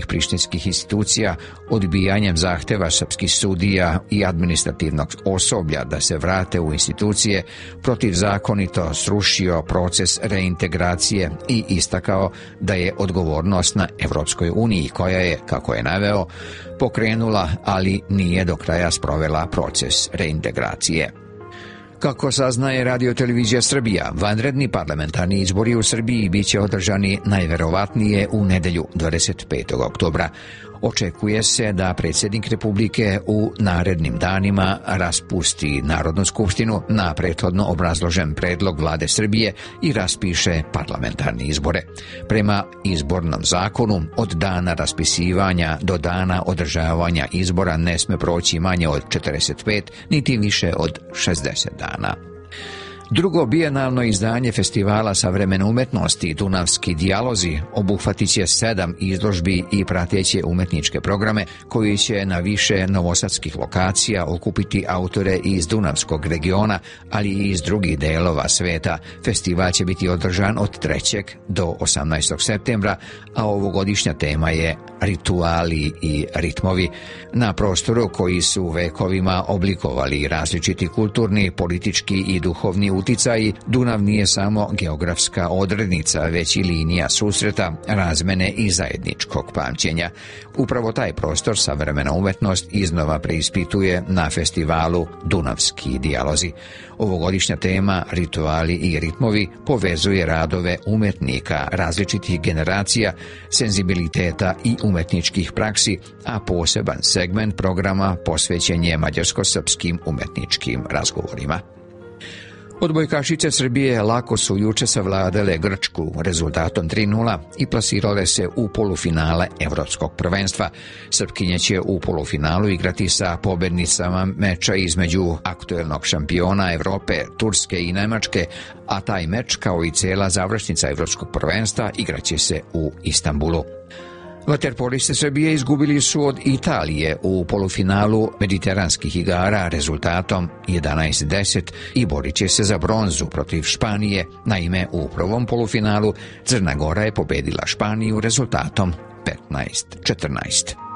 prištinskih institucija odbijanjem zahteva srpskih sudija i administrativnog osoblja da se vrate u institucije protivzakonito srušio proces reintegracije i istakao da je odgovornost na Evropskoj uniji koja je, kako je naveo, pokrenula, ali nije do kraja sprovela proces reintegracije. Kako saznaje Radio-televizija Srbija, vanredni parlamentarni izbori u Srbiji biće održani najverovatnije u nedelju 25. oktobra. Očekuje se da predsjednik Republike u narednim danima raspusti Narodnu skupštinu na prethodno obrazložen predlog vlade Srbije i raspiše parlamentarne izbore. Prema izbornom zakonu, od dana raspisivanja do dana održavanja izbora ne sme proći manje od 45, niti više od 60 dana. Drugo bijenalno izdanje Festivala savremene umetnosti Dunavski dijalozi obuhvatit će 7 izložbi i prateće umetničke programe koji će na više novosadskih lokacija okupiti autore iz Dunavskog regiona, ali i iz drugih delova sveta. Festival će biti održan od 3. do 18. septembra, a ovogodišnja tema je rituali i ritmovi. Na prostoru koji su vekovima oblikovali različiti kulturni, politički i duhovni uticaji, Dunav nije samo geografska odrednica, već i linija susreta, razmene i zajedničkog pamćenja. Upravo taj prostor savremena umetnost iznova preispituje na festivalu Dunavski dijalozi. Ovogodišnja tema rituali i ritmovi povezuje radove umetnika različitih generacija, senzibiliteta i umetničkih praksi, a poseban segment programa posvećen je mađarsko-srpskim umetničkim razgovorima. Odbojkašice Srbije lako su juče savladale Grčku rezultatom 3:0 i plasirale se u polufinale Evropskog prvenstva. Srpkinje će u polufinalu igrati sa pobednicama meča između aktuelnog šampiona Evrope, Turske i Nemačke, a taj meč, kao i cijela završnica Evropskog prvenstva, igraće se u Istanbulu. Vaterpoliste Srbije izgubili su od Italije u polufinalu mediteranskih igara rezultatom 11:10 i borit će se za bronzu protiv Španije. Naime, u prvom polufinalu Crna Gora je pobedila Španiju rezultatom 15:14.